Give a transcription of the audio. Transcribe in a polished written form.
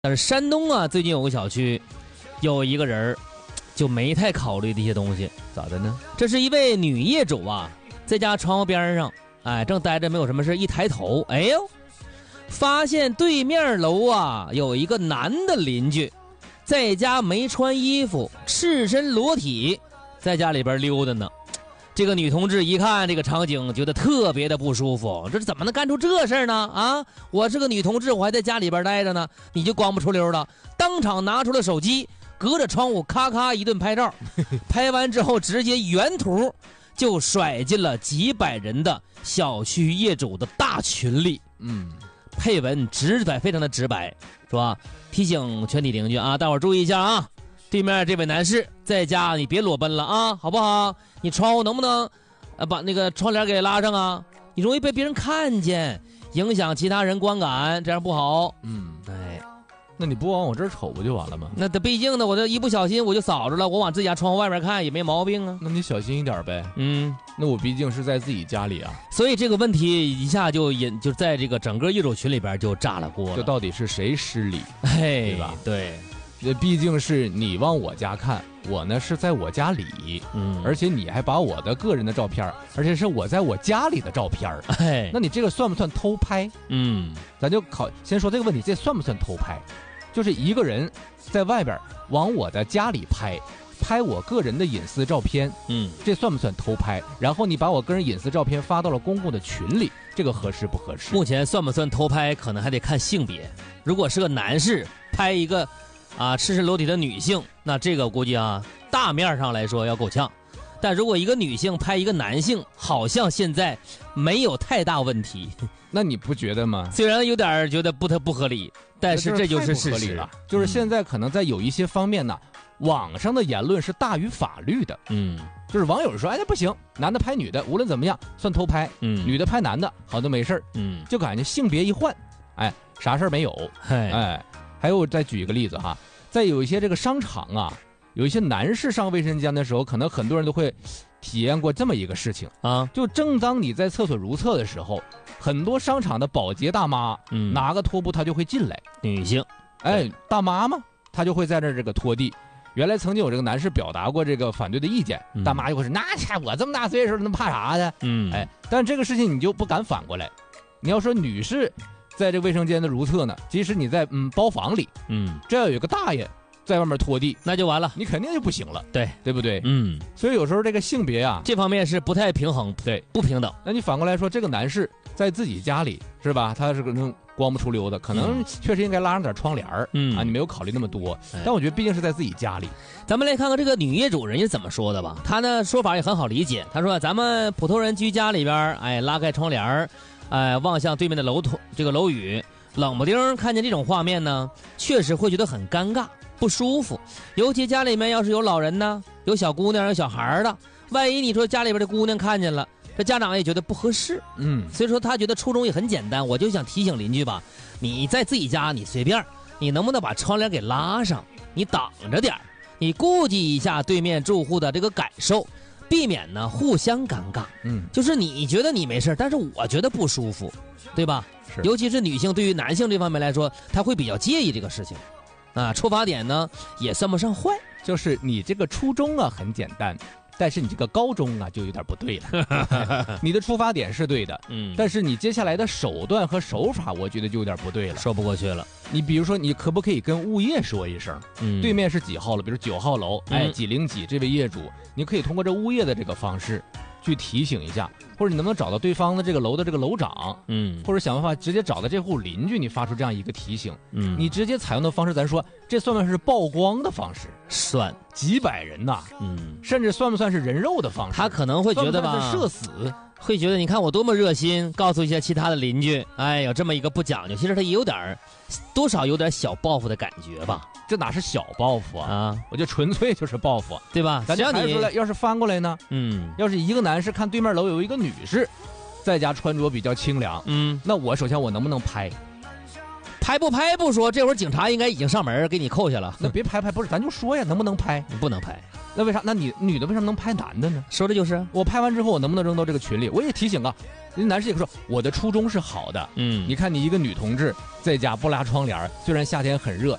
但是山东啊，最近有个小区，有一个人就没太考虑这些东西， 咋的呢？ 这是一位女业主啊，在家窗户边上，正待着没有什么事，一抬头，哎呦，发现对面楼啊有一个男的邻居，在家没穿衣服，赤身裸体，在家里边溜达呢。这个女同志一看这个场景，觉得特别的不舒服，这怎么能干出这事儿呢？啊，我是个女同志，我还在家里边待着呢，你就光不出溜了，当场拿出了手机，隔着窗户咔咔一顿拍照，拍完之后直接原图就甩进了几百人的小区业主的大群里。配文直白，非常的直白，是吧？提醒全体邻居啊，大伙儿注意一下啊，对面这位男士在家你别裸奔了啊，好不好？你窗户能不能把那个窗帘给拉上啊？你容易被别人看见，影响其他人观感，这样不好。 那你不往我这儿瞅不就完了吗？ 那毕竟呢，我这一不小心我就扫着了，我往自己家窗户外边看也没毛病啊。 那你小心一点呗。那我毕竟是在自己家里啊。 所以这个问题一下就在这个整个业主群里边就炸了锅了。 这到底是谁失礼？ 对吧？ 对。 这毕竟是你往我家看，我呢是在我家里，而且你还把我的个人的照片，而且是我在我家里的照片，那你这个算不算偷拍？咱就先说这个问题，这算不算偷拍？就是一个人在外边往我的家里拍我个人的隐私照片，这算不算偷拍？然后你把我个人隐私照片发到了公共的群里，这个合适不合适？ 目前算不算偷拍，可能还得看性别。如果是个男士拍一个赤身裸体的女性，那这个估计大面上来说要够呛。但如果一个女性拍一个男性，好像现在没有太大问题。 那你不觉得吗？ 虽然有点觉得不合理，但是这就是事实了。就是现在可能在有一些方面呢，网上的言论是大于法律的。就是网友说，不行，男的拍女的，无论怎么样算偷拍。女的拍男的，好像没事。就感觉性别一换，啥事儿没有。还有再举一个例子哈，在有一些这个商场啊，有一些男士上卫生间的时候，可能很多人都会体验过这么一个事情啊，就正当你在厕所如厕的时候，很多商场的保洁大妈，拿个拖布她就会进来， 女性， 大妈嘛，她就会在这个拖地。原来曾经有这个男士表达过这个反对的意见，大妈就会说，那我这么大岁数能怕啥的？但这个事情你就不敢反过来，你要说女士在这卫生间的如厕呢，即使你在包房里，这要有个大爷在外面拖地， 那就完了， 你肯定就不行了，对不对？所以有时候这个性别这方面是不太平衡， 对， 不平等。 那你反过来说，这个男士在自己家里是吧？他是可能光不出溜的，可能确实应该拉上点窗帘你没有考虑那么多。但我觉得毕竟是在自己家里。 咱们来看看这个女业主人家怎么说的吧。她的说法也很好理解，她说咱们普通人居家里边，拉开窗帘望向对面的楼宇，冷不丁看见这种画面呢，确实会觉得很尴尬不舒服。尤其家里面要是有老人呢，有小姑娘有小孩的，万一你说家里边的姑娘看见了，这家长也觉得不合适。所以说他觉得初衷也很简单，我就想提醒邻居吧，你在自己家你随便，你能不能把窗帘给拉上，你挡着点，你顾及一下对面住户的这个感受，避免呢互相尴尬。就是你觉得你没事，但是我觉得不舒服，对吧？尤其是女性对于男性这方面来说，他会比较介意这个事情出发点呢也算不上坏， 就是你这个初衷很简单，但是你这个高中就有点不对了。你的出发点是对的，但是你接下来的手段和手法，我觉得就有点不对了， 说不过去了。 你比如说，你可不可以跟物业说一声，对面是几号了？比如9号楼，几零几这位业主，你可以通过这物业的这个方式去提醒一下，或者你能不能找到对方的这个楼的这个楼长，或者想办法直接找到这户邻居，你发出这样一个提醒，你直接采用的方式，咱说这算不算是曝光的方式？ 算， 几百人呐，甚至算不算是人肉的方式？ 他可能会觉得吧， 是社死， 会觉得你看我多么热心，告诉一些其他的邻居，有这么一个不讲究，其实他也有点多少有点小报复的感觉吧。 这哪是小报复我觉得纯粹就是报复， 对吧？ 咱就排出来，要是翻过来呢？要是一个男士看对面楼有一个女士，在家穿着比较清凉，那我首先我能不能拍？ 拍不拍不说，这会儿警察应该已经上门给你扣下了。 那别拍，不是，咱就说呀，能不能拍？ 不能拍。 那为啥？那你女的为什么能拍男的呢？ 说的就是我拍完之后，我能不能扔到这个群里？我也提醒啊，人男士也说我的初衷是好的。你看你一个女同志在家不拉窗帘，虽然夏天很热，